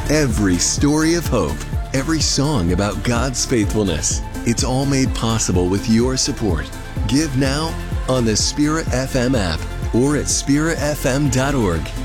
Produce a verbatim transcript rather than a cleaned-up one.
Every story of hope, every song about God's faithfulness. It's all made possible with your support. Give now on the Spirit F M app or at spirit f m dot org.